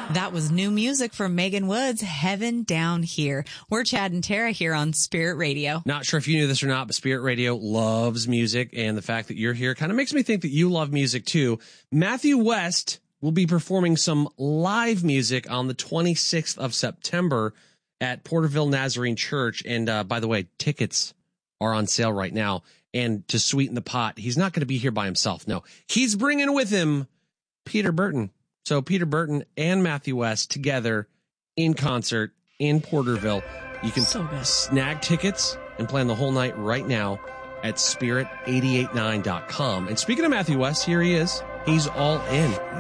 That was new music from Megan Woods, Heaven Down Here. We're Chad and Tara here on Spirit Radio. Not sure if you knew this or not, but Spirit Radio loves music, and the fact that you're here kind of makes me think that you love music too. Matthew West will be performing some live music on the 26th of September at Porterville Nazarene Church. And by the way, tickets are on sale right now. And to sweeten the pot, he's not going to be here by himself. No, he's bringing with him Peter Burton. So Peter Burton and Matthew West together in concert in Porterville. You can snag tickets and plan the whole night right now at spirit889.com. And speaking of Matthew West, here he is. He's all in.